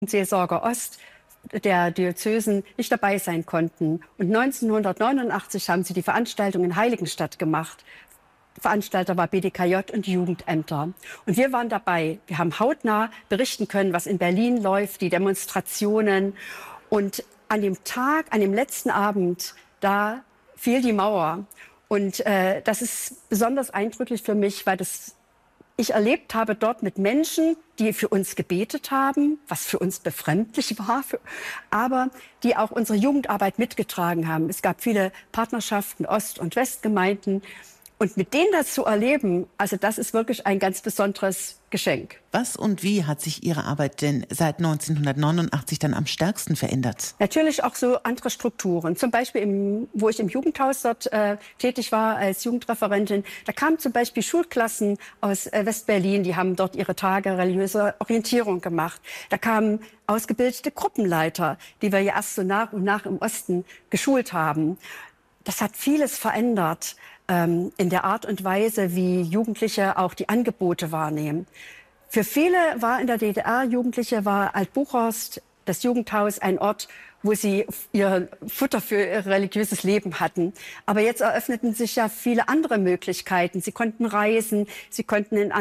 Seelsorger Ost der Diözesen nicht dabei sein konnten. Und 1989 haben sie die Veranstaltung in Heiligenstadt gemacht. Veranstalter war BDKJ und Jugendämter. Und wir waren dabei. Wir haben hautnah berichten können, was in Berlin läuft, die Demonstrationen. Und an dem Tag, an dem letzten Abend, da fiel die Mauer. Und das ist besonders eindrücklich für mich, weil ich erlebt habe dort mit Menschen, die für uns gebetet haben, was für uns befremdlich war, aber die auch unsere Jugendarbeit mitgetragen haben. Es gab viele Partnerschaften, Ost- und Westgemeinden. Und mit denen das zu erleben, also das ist wirklich ein ganz besonderes Geschenk. Was und wie hat sich Ihre Arbeit denn seit 1989 dann am stärksten verändert? Natürlich auch so andere Strukturen. Zum Beispiel, wo ich im Jugendhaus dort tätig war als Jugendreferentin, da kamen zum Beispiel Schulklassen aus Westberlin, die haben dort ihre Tage religiöser Orientierung gemacht. Da kamen ausgebildete Gruppenleiter, die wir ja erst so nach und nach im Osten geschult haben. Das hat vieles verändert in der Art und Weise, wie Jugendliche auch die Angebote wahrnehmen. Für viele war in der DDR Jugendliche, war Alt-Buchhorst, das Jugendhaus, ein Ort, wo sie ihr Futter für ihr religiöses Leben hatten. Aber jetzt eröffneten sich ja viele andere Möglichkeiten. Sie konnten reisen, sie konnten an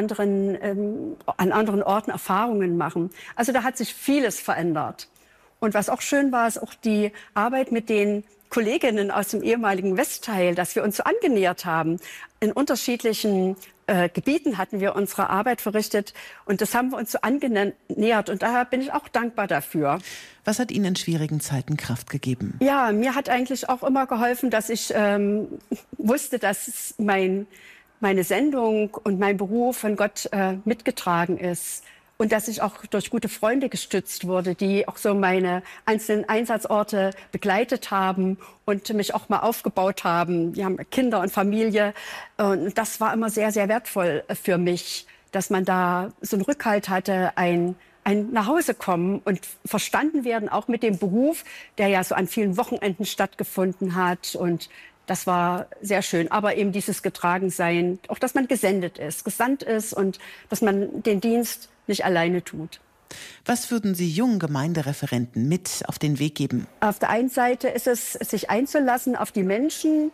anderen Orten Erfahrungen machen. Also da hat sich vieles verändert. Und was auch schön war, ist auch die Arbeit mit den Kolleginnen aus dem ehemaligen Westteil, dass wir uns so angenähert haben. In unterschiedlichen Gebieten hatten wir unsere Arbeit verrichtet und das haben wir uns so angenähert und daher bin ich auch dankbar dafür. Was hat Ihnen in schwierigen Zeiten Kraft gegeben? Ja, mir hat eigentlich auch immer geholfen, dass ich wusste, dass meine Sendung und mein Beruf von Gott mitgetragen ist. Und dass ich auch durch gute Freunde gestützt wurde, die auch so meine einzelnen Einsatzorte begleitet haben und mich auch mal aufgebaut haben. Die haben Kinder und Familie. Und das war immer sehr, sehr wertvoll für mich, dass man da so einen Rückhalt hatte, ein nach Hause kommen und verstanden werden, auch mit dem Beruf, der ja so an vielen Wochenenden stattgefunden hat. Und das war sehr schön. Aber eben dieses Getragensein, auch dass man gesandt ist und dass man den Dienst nicht alleine tut. Was würden Sie jungen Gemeindereferenten mit auf den Weg geben? Auf der einen Seite ist es, sich einzulassen auf die Menschen,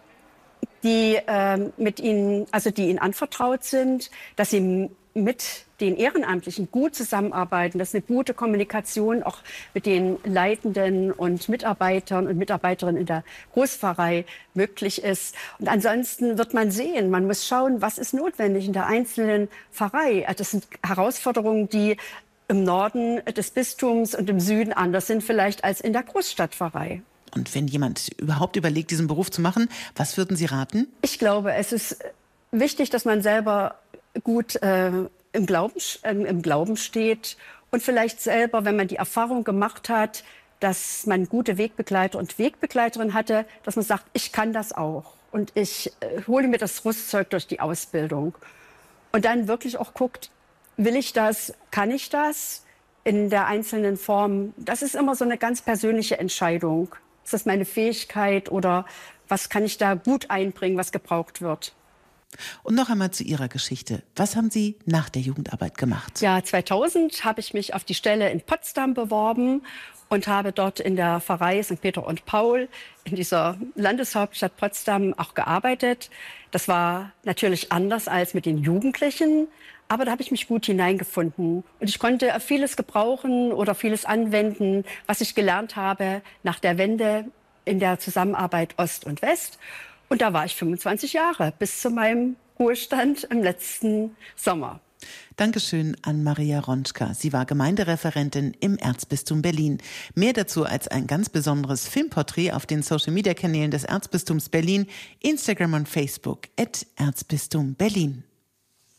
die mit ihnen, also die ihnen anvertraut sind, dass sie mit den Ehrenamtlichen gut zusammenarbeiten, dass eine gute Kommunikation auch mit den Leitenden und Mitarbeitern und Mitarbeiterinnen in der Großpfarrei möglich ist. Und ansonsten wird man sehen, man muss schauen, was ist notwendig in der einzelnen Pfarrei. Das sind Herausforderungen, die im Norden des Bistums und im Süden anders sind vielleicht als in der Großstadtpfarrei. Und wenn jemand überhaupt überlegt, diesen Beruf zu machen, was würden Sie raten? Ich glaube, es ist wichtig, dass man selber gut im Glauben steht und vielleicht selber, wenn man die Erfahrung gemacht hat, dass man gute Wegbegleiter und Wegbegleiterin hatte, dass man sagt, ich kann das auch und ich hole mir das Rüstzeug durch die Ausbildung. Und dann wirklich auch guckt, will ich das, kann ich das in der einzelnen Form? Das ist immer so eine ganz persönliche Entscheidung. Ist das meine Fähigkeit oder was kann ich da gut einbringen, was gebraucht wird? Und noch einmal zu Ihrer Geschichte. Was haben Sie nach der Jugendarbeit gemacht? Ja, 2000 habe ich mich auf die Stelle in Potsdam beworben und habe dort in der Pfarrei St. Peter und Paul in dieser Landeshauptstadt Potsdam auch gearbeitet. Das war natürlich anders als mit den Jugendlichen, aber da habe ich mich gut hineingefunden. Und ich konnte vieles gebrauchen oder vieles anwenden, was ich gelernt habe nach der Wende in der Zusammenarbeit Ost und West. Und da war ich 25 Jahre, bis zu meinem Ruhestand im letzten Sommer. Dankeschön an Maria Ronschka. Sie war Gemeindereferentin im Erzbistum Berlin. Mehr dazu als ein ganz besonderes Filmporträt auf den Social-Media-Kanälen des Erzbistums Berlin, Instagram und Facebook @Erzbistum Berlin.